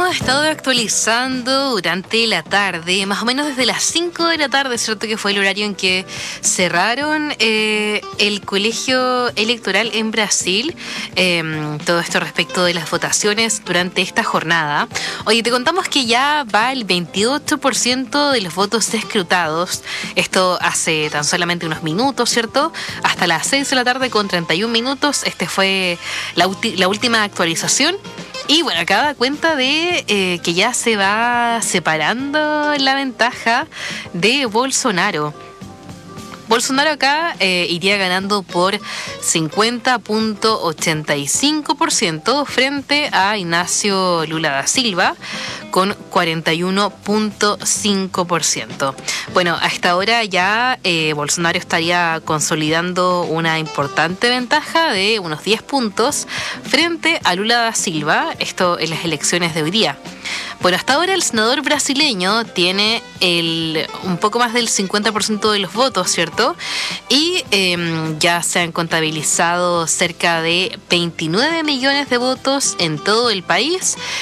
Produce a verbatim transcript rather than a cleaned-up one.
hemos estado actualizando durante la tarde, más o menos desde las cinco de la tarde, ¿cierto? Que fue el horario en que cerraron eh, el colegio electoral en Brasil. Eh, todo esto respecto de las votaciones durante esta jornada. Oye, te contamos que ya va el veintiocho por ciento de los votos escrutados. Esto hace tan solamente unos minutos, ¿cierto? Hasta las seis de la tarde con treinta y un minutos. Este fue la, ulti- la última actualización. Y bueno, acá da cuenta de eh, que ya se va separando la ventaja de Bolsonaro. Bolsonaro acá eh, iría ganando por cincuenta punto ochenta y cinco por ciento frente a Ignacio Lula da Silva con cuarenta y uno punto cinco por ciento. Bueno, a esta hora ya eh, Bolsonaro estaría consolidando una importante ventaja de unos diez puntos frente a Lula da Silva, esto en las elecciones de hoy día. Bueno, hasta ahora el senador brasileño tiene el, un poco más del cincuenta por ciento de los votos, ¿cierto? Y eh, ya se han contabilizado cerca de veintinueve millones de votos en todo el país.